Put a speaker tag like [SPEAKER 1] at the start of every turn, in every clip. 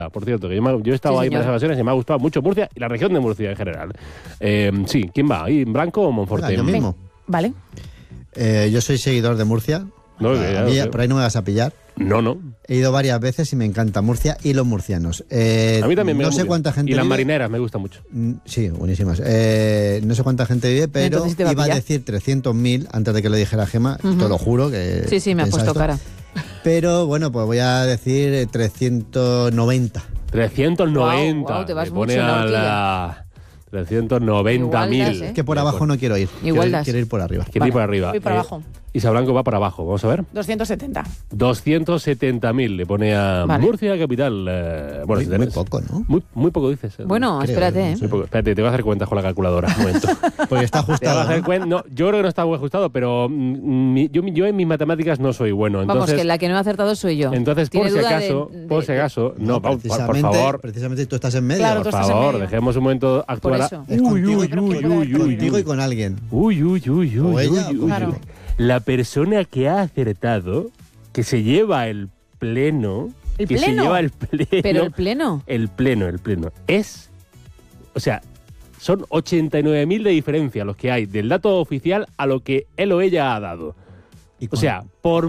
[SPEAKER 1] Por cierto, que yo he estado ahí en varias ocasiones y me ha gustado mucho Murcia y la región de Murcia en general. Sí, ¿quién va? ¿Ahí, Blanco o Monforte?
[SPEAKER 2] Venga, yo mismo.
[SPEAKER 3] Vale.
[SPEAKER 2] Yo soy seguidor de Murcia.
[SPEAKER 1] No,
[SPEAKER 2] por ahí no me vas a pillar.
[SPEAKER 1] No.
[SPEAKER 2] He ido varias veces y me encanta Murcia y los murcianos.
[SPEAKER 1] A mí también me gusta.
[SPEAKER 2] No sé cuánta gente
[SPEAKER 1] y las
[SPEAKER 2] vive.
[SPEAKER 1] marineras me gustan mucho.
[SPEAKER 2] Sí, buenísimas. No sé cuánta gente vive, pero iba a decir 300.000 antes de que lo dijera Gemma. Te lo juro que...
[SPEAKER 3] Sí, me ha puesto cara.
[SPEAKER 2] Pero bueno, pues voy a decir 390.
[SPEAKER 1] 390.
[SPEAKER 3] Wow, te vas
[SPEAKER 1] me pone
[SPEAKER 3] mucho en la
[SPEAKER 1] a
[SPEAKER 3] horquilla.
[SPEAKER 1] la 390.000.
[SPEAKER 2] Es que por abajo no quiero ir. Quiero ir por arriba.
[SPEAKER 1] Quiero ir por arriba.
[SPEAKER 4] Voy por abajo.
[SPEAKER 1] Isa Blanco va para abajo. Vamos a ver.
[SPEAKER 4] 270.
[SPEAKER 1] 270.000 le pone a Murcia capital. Bueno,
[SPEAKER 2] muy poco, ¿no?
[SPEAKER 1] Muy poco dices.
[SPEAKER 3] Bueno, creo, espérate.
[SPEAKER 1] Muy poco. Espérate, te voy a hacer cuentas con la calculadora. Un momento.
[SPEAKER 2] Porque está ajustado.
[SPEAKER 1] No, yo creo que no está muy ajustado, pero yo en mis matemáticas no soy bueno. Entonces,
[SPEAKER 3] vamos, que la que no he acertado soy yo.
[SPEAKER 1] Entonces, por si acaso, por favor.
[SPEAKER 2] Precisamente tú estás en medio.
[SPEAKER 4] Claro,
[SPEAKER 1] por favor, dejemos un momento actuar.
[SPEAKER 2] Es contigo y con alguien.
[SPEAKER 1] Uy.
[SPEAKER 4] Claro.
[SPEAKER 1] La persona que ha acertado, que se lleva el pleno...
[SPEAKER 4] ¿El
[SPEAKER 1] que
[SPEAKER 4] pleno?
[SPEAKER 1] se lleva el pleno...
[SPEAKER 3] ¿Pero el pleno?
[SPEAKER 1] El pleno. Es... O sea, son 89.000 de diferencia los que hay del dato oficial a lo que él o ella ha dado. O sea, por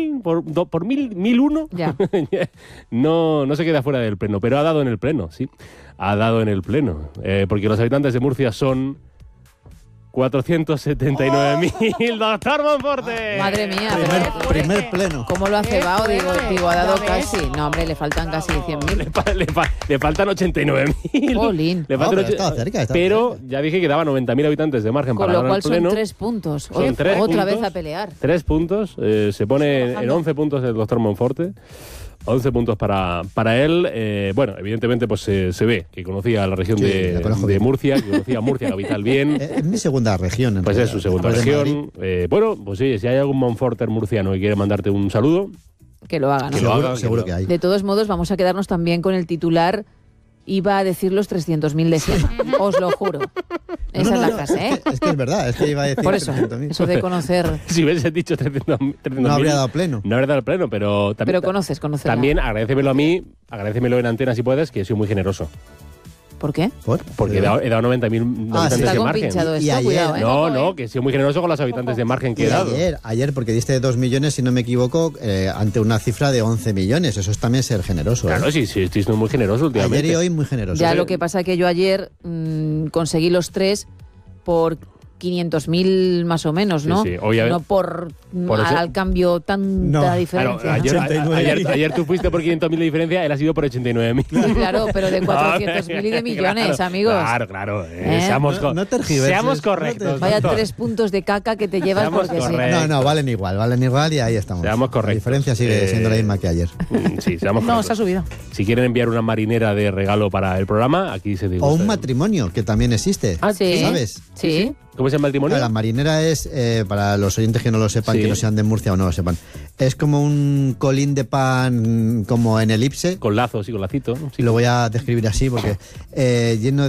[SPEAKER 1] 1001
[SPEAKER 3] Ya.
[SPEAKER 1] no se queda fuera del pleno, pero ha dado en el pleno, sí. Ha dado en el pleno. Porque los habitantes de Murcia son 479.000. ¡Doctor Monforte!
[SPEAKER 3] Madre mía.
[SPEAKER 2] Primer pleno.
[SPEAKER 3] ¿Cómo lo ha cebado? Digo, ha dado
[SPEAKER 4] Ya ves.
[SPEAKER 3] casi. No, hombre, le faltan casi 100.000.
[SPEAKER 1] Le faltan 89.000.
[SPEAKER 3] Jolín.
[SPEAKER 1] Le faltan
[SPEAKER 2] pero estaba cerca.
[SPEAKER 1] pero ya dije que daba 90.000 habitantes de margen
[SPEAKER 3] Con
[SPEAKER 1] para
[SPEAKER 3] lo
[SPEAKER 1] ganar
[SPEAKER 3] cual
[SPEAKER 1] el pleno.
[SPEAKER 3] son 3 puntos.
[SPEAKER 1] Son 3
[SPEAKER 3] Otra
[SPEAKER 1] puntos.
[SPEAKER 3] vez a pelear.
[SPEAKER 1] 3 puntos. Se pone en 11 puntos el doctor Monforte. 11 puntos para él. Bueno, evidentemente pues se ve que conocía la región de Murcia, que conocía Murcia capital bien.
[SPEAKER 2] Es mi segunda región.
[SPEAKER 1] Pues es su segunda región. Bueno, pues sí, si hay algún Monforter murciano que quiere mandarte un saludo,
[SPEAKER 3] Que lo haga, ¿no?
[SPEAKER 2] Seguro que hay.
[SPEAKER 3] De todos modos, vamos a quedarnos también con el titular. Iba a decir los 300.000 de Siena. Os lo juro. Esa es la frase, ¿eh?
[SPEAKER 2] Es que es verdad, es que iba a decir
[SPEAKER 3] Por eso,
[SPEAKER 2] 300.000.
[SPEAKER 3] eso de conocer...
[SPEAKER 1] Si hubiese dicho 300.000,
[SPEAKER 2] No habría dado pleno.
[SPEAKER 1] No habría dado el pleno, pero también...
[SPEAKER 3] Pero conoces.
[SPEAKER 1] También agradécemelo a mí, agradécemelo en antena si puedes, que soy muy generoso.
[SPEAKER 3] ¿Por qué?
[SPEAKER 1] Porque he dado 90.000 habitantes
[SPEAKER 3] Está
[SPEAKER 1] de margen.
[SPEAKER 3] compinchado
[SPEAKER 2] Y
[SPEAKER 3] esto,
[SPEAKER 2] ayer-
[SPEAKER 3] cuidado, ¿eh?
[SPEAKER 1] No, que he sido muy generoso con los habitantes de margen que he dado.
[SPEAKER 2] Ayer, porque diste 2 millones, si no me equivoco, ante una cifra de 11 millones. Eso es también ser generoso.
[SPEAKER 1] Claro, sí, estoy siendo muy generoso últimamente.
[SPEAKER 2] Ayer y hoy muy generoso.
[SPEAKER 3] Ya lo que pasa es que yo ayer conseguí los 3 por 500.000 más o menos, ¿no?
[SPEAKER 1] Sí, obviamente.
[SPEAKER 3] No por
[SPEAKER 1] eso-
[SPEAKER 3] al cambio tanta
[SPEAKER 1] Claro,
[SPEAKER 3] diferencia.
[SPEAKER 1] ayer tú fuiste por 500.000 de diferencia, él ha sido por 89.000.
[SPEAKER 3] Claro, pero de 400.000 y de millones, amigos.
[SPEAKER 1] Claro.
[SPEAKER 2] No tergiverses,
[SPEAKER 1] seamos correctos.
[SPEAKER 3] Vaya
[SPEAKER 1] doctor.
[SPEAKER 3] 3 puntos de caca que te llevas
[SPEAKER 1] Seamos
[SPEAKER 3] porque sí.
[SPEAKER 1] correctos.
[SPEAKER 2] No, valen igual y ahí estamos.
[SPEAKER 1] Seamos
[SPEAKER 2] La
[SPEAKER 1] correctos.
[SPEAKER 2] diferencia sigue siendo la misma que ayer.
[SPEAKER 1] Sí, seamos
[SPEAKER 4] No,
[SPEAKER 1] correctos.
[SPEAKER 4] se ha subido.
[SPEAKER 1] Si quieren enviar una marinera de regalo para el programa, aquí se dice.
[SPEAKER 2] O un matrimonio, que también existe.
[SPEAKER 3] Sí.
[SPEAKER 2] ¿Sabes?
[SPEAKER 3] Sí.
[SPEAKER 1] ¿Cómo se llama el matrimonio?
[SPEAKER 2] La marinera es, para los oyentes que no lo sepan,
[SPEAKER 1] Sí.
[SPEAKER 2] que no sean de Murcia o no lo sepan, es como un colín de pan como en elipse.
[SPEAKER 1] Con lazos y con lacito. ¿no? Sí.
[SPEAKER 2] Lo voy a describir así porque relleno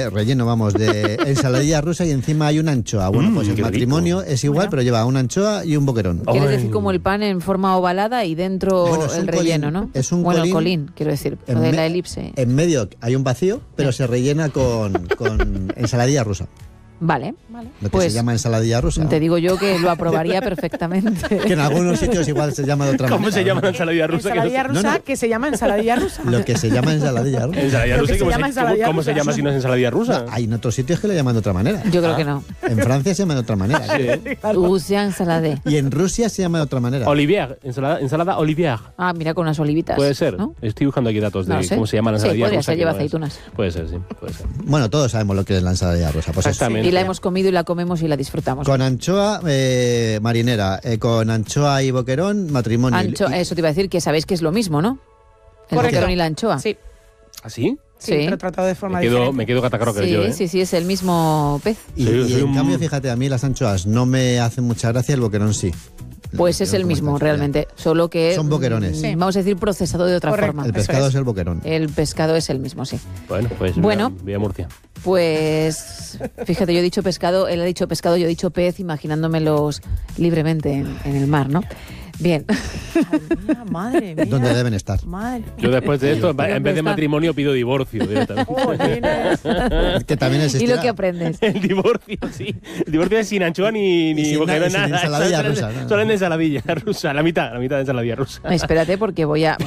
[SPEAKER 2] de ensaladilla rusa y encima hay una anchoa. Bueno, pues el
[SPEAKER 1] qué
[SPEAKER 2] matrimonio es igual, pero lleva una anchoa y un boquerón.
[SPEAKER 3] Quieres decir como el pan en forma ovalada y dentro
[SPEAKER 2] Bueno, es
[SPEAKER 3] el
[SPEAKER 2] un
[SPEAKER 3] relleno,
[SPEAKER 2] colín,
[SPEAKER 3] ¿no?
[SPEAKER 2] es un
[SPEAKER 3] bueno,
[SPEAKER 2] colín
[SPEAKER 3] colín, quiero decir, lo de la elipse.
[SPEAKER 2] En medio hay un vacío, pero se rellena con ensaladilla rusa.
[SPEAKER 3] Vale.
[SPEAKER 2] Lo que
[SPEAKER 3] Pues
[SPEAKER 2] se llama ensaladilla rusa.
[SPEAKER 3] te digo yo que lo aprobaría perfectamente.
[SPEAKER 2] Que en algunos sitios igual se llama de otra manera.
[SPEAKER 1] ¿Cómo se llama la ensaladilla rusa?
[SPEAKER 4] Ensaladilla rusa,
[SPEAKER 2] No.
[SPEAKER 4] que se llama ensaladilla rusa.
[SPEAKER 2] Lo que se llama ensaladilla rusa.
[SPEAKER 1] ¿Ensaladilla
[SPEAKER 4] Lo
[SPEAKER 1] rusa?
[SPEAKER 4] que se
[SPEAKER 1] ¿Cómo
[SPEAKER 4] llama ensaladilla
[SPEAKER 1] ¿Cómo se
[SPEAKER 4] rusa.
[SPEAKER 1] llama si no es ensaladilla rusa?
[SPEAKER 2] Hay en otros sitios que lo llaman de otra manera.
[SPEAKER 3] Yo creo que no.
[SPEAKER 2] En Francia se llama de otra manera.
[SPEAKER 3] Rusia ensaladé.
[SPEAKER 2] Y en Rusia se llama de otra manera.
[SPEAKER 1] Olivier, ensalada Olivier.
[SPEAKER 3] Ah, mira, con unas olivitas.
[SPEAKER 1] Puede ser.
[SPEAKER 3] ¿no?
[SPEAKER 1] Estoy buscando aquí datos de
[SPEAKER 3] No lo sé.
[SPEAKER 1] cómo se llama la
[SPEAKER 3] Sí,
[SPEAKER 1] ensaladilla
[SPEAKER 3] podría
[SPEAKER 1] rusa.
[SPEAKER 3] ser,
[SPEAKER 1] que
[SPEAKER 3] lleva
[SPEAKER 1] no es.
[SPEAKER 3] aceitunas.
[SPEAKER 1] Puede ser, sí. Puede ser.
[SPEAKER 2] Bueno, todos sabemos lo que es la ensaladilla rusa. Pues eso.
[SPEAKER 1] Exactamente.
[SPEAKER 3] Y la hemos comido y la comemos y la disfrutamos.
[SPEAKER 2] Con anchoa marinera, con anchoa y boquerón, matrimonio.
[SPEAKER 3] Eso te iba a decir que sabéis que es lo mismo, ¿no? El
[SPEAKER 4] Correcto.
[SPEAKER 3] boquerón y la anchoa.
[SPEAKER 4] Sí,
[SPEAKER 1] ¿Ah, sí?
[SPEAKER 4] sí,
[SPEAKER 3] Sí.
[SPEAKER 4] pero tratado de forma
[SPEAKER 1] Me
[SPEAKER 4] diferente.
[SPEAKER 1] quedo catacroker yo, ¿eh?
[SPEAKER 3] Sí, es el mismo pez.
[SPEAKER 2] Y,
[SPEAKER 1] Sí,
[SPEAKER 2] y
[SPEAKER 1] soy
[SPEAKER 2] en
[SPEAKER 1] un-
[SPEAKER 2] cambio, fíjate, a mí las anchoas no me hacen mucha gracia, el boquerón sí.
[SPEAKER 3] Pues es el mismo, realmente. Solo que...
[SPEAKER 2] Son boquerones.
[SPEAKER 4] Sí.
[SPEAKER 3] Vamos a decir procesado de otra
[SPEAKER 4] Correcto.
[SPEAKER 3] forma.
[SPEAKER 2] El pescado
[SPEAKER 4] Eso
[SPEAKER 2] es el boquerón.
[SPEAKER 3] El pescado es el mismo, sí.
[SPEAKER 1] Bueno, pues
[SPEAKER 3] Bueno.
[SPEAKER 1] voy a Murcia.
[SPEAKER 3] Pues fíjate, yo he dicho pescado, él ha dicho pescado, yo he dicho pez, imaginándomelos libremente en el mar, ¿no? Bien.
[SPEAKER 4] Madre mía.
[SPEAKER 2] Donde deben estar.
[SPEAKER 4] Madre.
[SPEAKER 1] Yo después de esto, en vez de matrimonio, pido divorcio directamente.
[SPEAKER 2] Que también
[SPEAKER 3] ¿Y
[SPEAKER 2] existirá.
[SPEAKER 3] lo que aprendes?
[SPEAKER 1] El divorcio, sí. El divorcio es sin anchoa ni
[SPEAKER 2] sin
[SPEAKER 1] porque no es
[SPEAKER 2] sin
[SPEAKER 1] nada.
[SPEAKER 2] ensaladilla rusa, ¿no?
[SPEAKER 1] Solo en ensaladilla rusa, la mitad de ensaladilla rusa.
[SPEAKER 3] Espérate porque voy a